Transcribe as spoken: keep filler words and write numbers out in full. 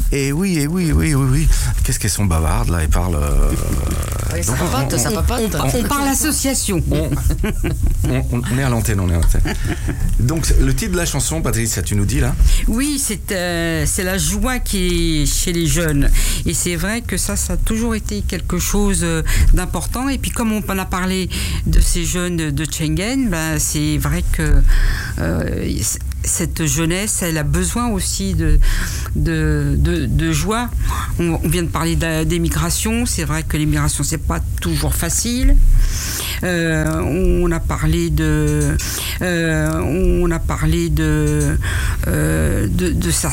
Et oui, et oui, oui, oui, oui. Qu'est-ce qu'elles sont bavardes, là, elles parlent... Euh, oui, ça papote, ça papote. On, on parle association. On, on, on est à l'antenne, on est à l'antenne. Donc, le titre de la chanson, Patricia, tu nous dis, là? Oui, c'est, euh, c'est la joie qui est chez les jeunes. Et c'est vrai que ça, ça a toujours été quelque chose d'important. Et puis, comme on en a parlé de ces jeunes de Schengen, ben, c'est vrai que... Euh, cette jeunesse, elle a besoin aussi de, de, de, de joie. On, on vient de parler d'émigration. C'est vrai que l'émigration, c'est pas toujours facile. Euh, on a parlé de, euh, on a parlé de, euh, de, de